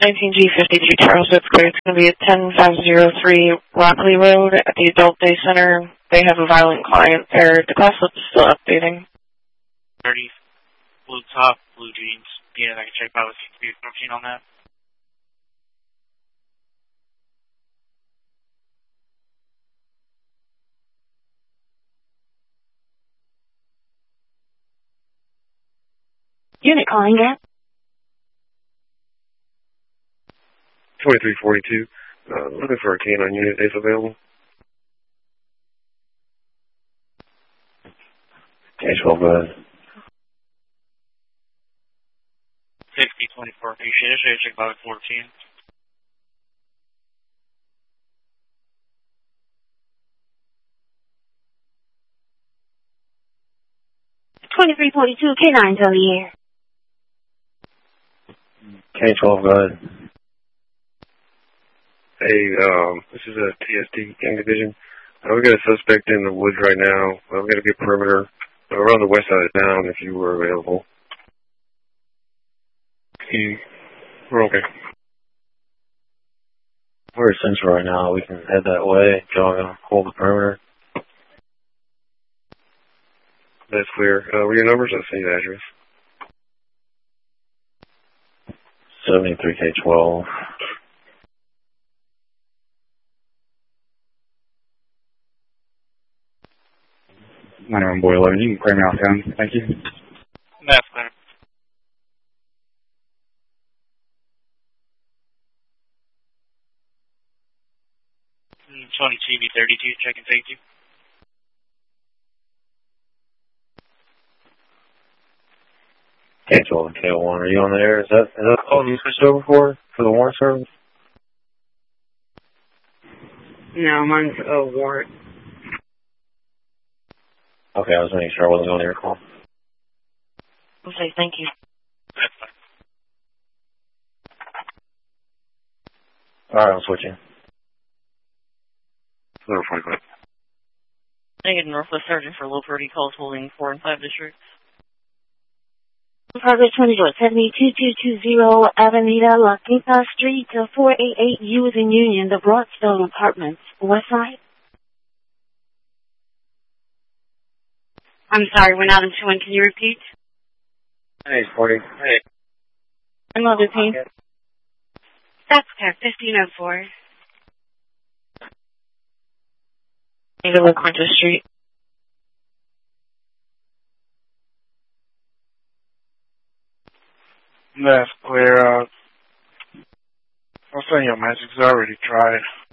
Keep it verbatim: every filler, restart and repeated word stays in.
nineteen G fifty-three Charles, it's clear. It's going to be at ten five oh three Rockley Road at the Adult Day Center. They have a violent client there. The class list is still updating. thirty, blue top, blue jeans. Yeah, I can check out with you fourteen on that. Unit calling at twenty-three forty-two. Uh, looking for a canine unit if available. Okay, twelve, go ahead. sixty, twenty-four, appreciate it. Should I check out with fourteen? twenty-three forty-two, K nine's on the air. K twelve, go ahead. Hey, um, this is a T S D gang division. Uh, we got a suspect in the woods right now. Uh, we got a good perimeter around the west side of town if you were available. He, we're okay. We're at Central right now. We can head that way. Y'all gonna hold the perimeter. That's clear. Uh, what are your numbers? I'll send you the address. seventy-three K twelve. ninety-one Boy eleven, you can clear me off down. Thank you. That's clear. twenty T V thirty-two, check and thank you. K twelve and K one, are you on the air? Is that, is that the call you switched over for, for the warrant service? No, mine's a warrant. Okay, I was making sure I wasn't on your call. Okay, thank you. That's fine. Alright, I'm switching. Level forty-five. Negative Northwest Sergeant for low priority calls holding four and five districts. Progress twenty to seventy-two two two zero Avenida La Quinta Street, uh, four eighty-eight U is in Union, the Broadstone Apartments, West Side. I'm sorry, we're not in tune. Can you repeat? Hey, forty. Hey. Another team. That's clear, fifteen oh four. Negative La Quinta Street. That's clear. Uh, I'll send you a message. I already tried.